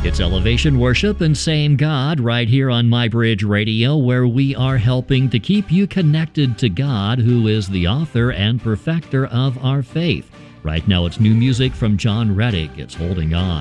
It's Elevation Worship and Same God right here on MyBridge Radio, where we are helping to keep you connected to God, who is the author and perfecter of our faith. Right now it's new music from John Reddick. It's Holding On.